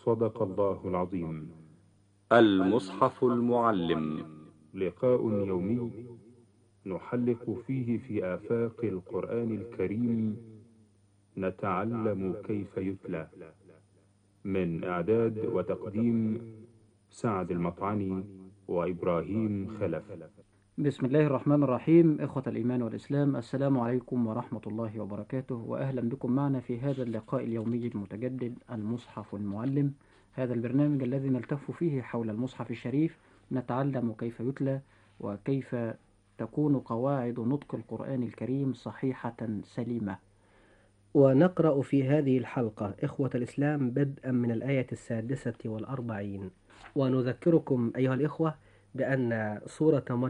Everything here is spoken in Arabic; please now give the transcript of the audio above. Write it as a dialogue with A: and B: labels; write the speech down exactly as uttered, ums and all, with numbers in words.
A: صدق الله العظيم.
B: المصحف المعلم.
A: لقاء يومي نحلق فيه في آفاق القرآن الكريم، نتعلم كيف يتلى. من إعداد وتقديم سعد المطعني وإبراهيم خلف.
C: بسم الله الرحمن الرحيم. إخوة الإيمان والإسلام، السلام عليكم ورحمة الله وبركاته، وأهلا بكم معنا في هذا اللقاء اليومي المتجدد المصحف المعلم. هذا البرنامج الذي نلتف فيه حول المصحف الشريف، نتعلم كيف يتلى وكيف تكون قواعد نطق القرآن الكريم صحيحة سليمة.
D: ونقرأ في هذه الحلقة إخوة الإسلام بدءا من الآية السادسة والأربعين. ونذكركم أيها الإخوة بأن سورة مريم